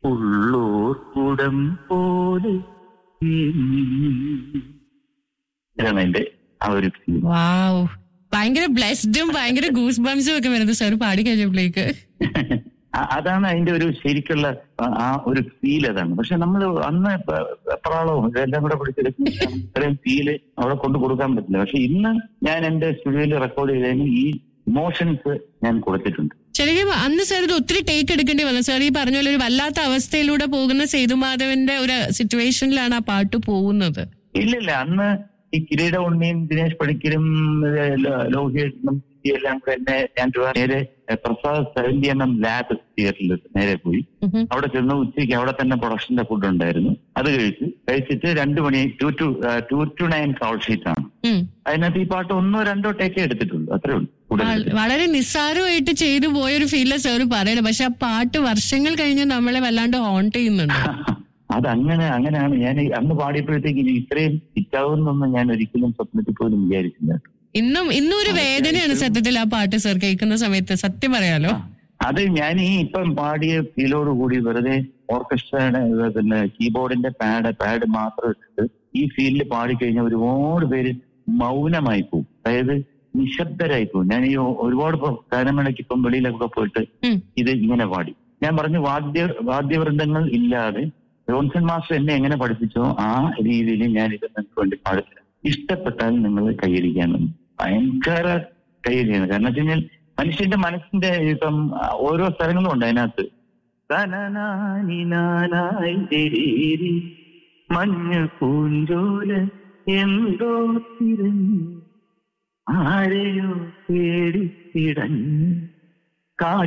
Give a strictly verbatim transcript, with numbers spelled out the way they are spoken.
ഉള്ളൂർ കുടം പോലെ ഇതാണ് എന്റെ ആ ഒരു ഫീൽ. വാവ്, ഭയങ്കര ബ്ലെസ്ഡും ഭയങ്കര ഗൂസ് ബംസും ഒക്കെ വരുന്നത് സാർ പാടി കഴിഞ്ഞപ്പോഴേക്ക്. അതാണ് അതിന്റെ ഒരു ശരിക്കുള്ള ആ ഒരു ഫീൽ അതാണ്. പക്ഷെ നമ്മൾ അന്ന് എത്രാളവും ഇതെല്ലാം കൂടെ പിടിച്ചെടുക്കുന്ന ഇത്രയും ഫീല് അവിടെ കൊണ്ടു കൊടുക്കാൻ പറ്റില്ല. പക്ഷെ ഇന്ന് ഞാൻ എന്റെ സ്റ്റുഡിയോയിൽ റെക്കോർഡ് ചെയ്തതിന് ഈ ഇമോഷൻസ് ഞാൻ കൊടുത്തിട്ടുണ്ട്. ശരിക്കും അന്ന് സാർ ഇത് ഒത്തിരി ടേക്ക് എടുക്കേണ്ടി വന്നു സാർ. ഈ പറഞ്ഞ പോലെ ഒരു വല്ലാത്ത അവസ്ഥയിലൂടെ പോകുന്ന സേതുമാധവന്റെ ഒരു സിറ്റുവേഷനിലാണ് ആ പാട്ട് പോകുന്നത്. ഇല്ലില്ല, അന്ന് ഈ കിരീട ഉണ്ണിയും ദിനേശ് പണിക്കരും ലോഹിയേട്ടനും എല്ലാം കൂടെ എന്നെ ഞാൻ നേരെ Prasad seventy M M lab തിയേറ്ററിൽ നേരെ പോയി. അവിടെ ചെന്ന് ഉച്ചയ്ക്ക് അവിടെ തന്നെ പ്രൊഡക്ഷന്റെ ഫുഡ് ഉണ്ടായിരുന്നു. അത് കഴിച്ചു കഴിച്ചിട്ട് രണ്ടു മണി to to to to nine call sheet ആണ്. അതിനകത്ത് ഈ പാട്ട് ഒന്നോ രണ്ടോ ടേക്കേ എടുത്തിട്ടുള്ളൂ, അത്രേ ഉള്ളൂ. വളരെ നിസ്സാരമായിട്ട് ചെയ്തു പോയൊരു ഫീലാ സാർ പറയുന്നത്. പക്ഷെ ആ പാട്ട് വർഷങ്ങൾ കഴിഞ്ഞ് നമ്മളെ വല്ലാണ്ട് ഹോണ്ട് ചെയ്യുന്നുണ്ട്. അതങ്ങനെ അങ്ങനെയാണ്. ഞാൻ അന്ന് പാടിയപ്പോഴത്തേക്ക് ഇനി ഇത്രയും ഹിറ്റാവുന്നൊന്നും ഞാൻ ഒരിക്കലും സ്വപ്നത്തിൽ പോലും വിചാരിച്ചില്ല. ഇന്നും ഇന്നും ഒരു വേദനയാണ് സത്യത്തിൽ ആ പാട്ട് സാർ കേൾക്കുന്ന സമയത്ത്, സത്യം പറയാലോ. അത് ഞാൻ ഈ ഇപ്പം പാടിയ ഫീലോട് കൂടി വെറുതെ ഓർക്കസ്ട്രയുടെ പിന്നെ കീബോർഡിന്റെ പാഡ് പാഡ് മാത്രം ഇട്ടിട്ട് ഈ ഫീൽഡിൽ പാടിക്കഴിഞ്ഞാൽ ഒരുപാട് പേര് മൗനമായി പോകും, അതായത് നിശബ്ദരായി പോകും. ഞാൻ ഈ ഒരുപാട് ഗാനമേളയ്ക്ക് ഇപ്പം വെളിയിലൊക്കെ പോയിട്ട് ഇത് ഇങ്ങനെ പാടി. ഞാൻ പറഞ്ഞു വാദ്യ വാദ്യവൃന്ദങ്ങൾ ഇല്ലാതെ ജോൺസൺ മാസ്റ്റർ എന്നെ എങ്ങനെ പഠിപ്പിച്ചോ ആ രീതിയിൽ ഞാൻ ഇത് നിങ്ങൾക്ക് വേണ്ടി പാടില്ല. ഇഷ്ടപ്പെട്ടാൽ നിങ്ങൾ കൈയടിക്കാനും ഭയങ്കര കൈയടിയാണ്. കാരണം വെച്ച് കഴിഞ്ഞാൽ മനുഷ്യന്റെ മനസ്സിന്റെ ഇപ്പം ഓരോ സ്ഥലങ്ങളും ഉണ്ട് അതിനകത്ത്. മഞ്ഞ പൂഞ്ചോല എന്തോ തിരഞ്ഞു ആരെയോ പേടിച്ചിടഞ്ഞു കാ